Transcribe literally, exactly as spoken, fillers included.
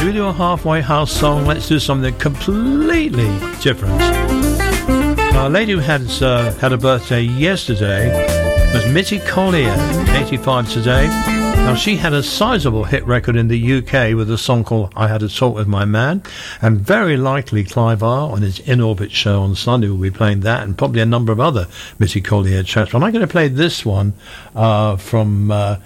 we do a halfway house song? Let's do something completely different. Now, a lady who had, uh, had a birthday yesterday was Mitty Collier, eighty-five today. Now, she had a sizable hit record in the U K with a song called I Had a Talk With My Man, and very likely Clive R on his In Orbit show on Sunday will be playing that, and probably a number of other Mitty Collier tracks. But I'm going to play this one uh, from uh,